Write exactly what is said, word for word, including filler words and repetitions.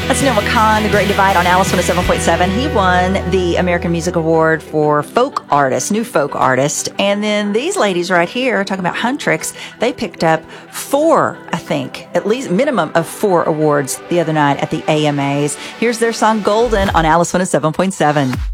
That's Noah Kahan, The Great Divide on Alice one oh seven point seven. He won the American Music Award for folk artist, new folk artist. And then these ladies right here, talking about Huntrix, they picked up four, I think, at least minimum of four awards the other night at the A M As. Here's their song Golden on Alice one oh seven point seven.